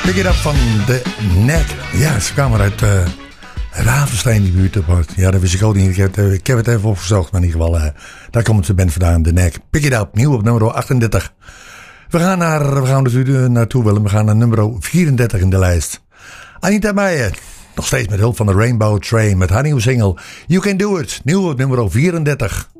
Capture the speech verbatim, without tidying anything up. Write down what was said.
Pick It Up van de Nek. Ja, ze kwamen uit uh, Ravenstein, die buurt. Ja, dat wist ik ook niet. Ik heb, het, ik heb het even opgezocht, maar in ieder geval, uh, daar komt de band vandaan, de Nek. Pick It Up, nieuw op nummer achtendertig. We gaan naar, we gaan er naartoe willen. We gaan naar nummer vierendertig in de lijst. Anita Meijer, nog steeds met hulp van de Rainbow Train met haar nieuwe single You Can Do It, nieuw op nummer vierendertig.